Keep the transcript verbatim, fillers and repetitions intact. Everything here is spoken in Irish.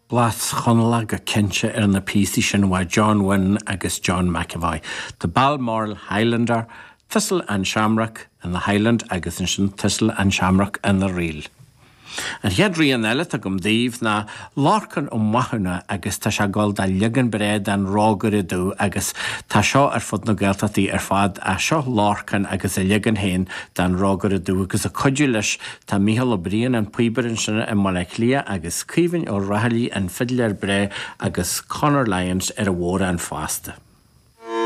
Blas chonla go cinse ar na písaí sin wa John Wynne agus John McAvoy. The Balmoral Highlander, Thistle and Shamrock in the Highland agus in sin Thistle and Shamrock in the Reel. An head rian eile a gom díomh na lorcan ó maithuna agus tá se gáil da ligan bread an rágur i dú agus tá seo ar fud na Gaeltachtaí ar fad a seo lorcan agus a ligan hain dan rágur i dú agus a cuidiú leis tá Mícheál Ó Briain an puiberin sinna i Moleculia agus Cíbhain Ó Rahilí an Fiddler Bre agus Conor Lyons ar a mhór an fásta.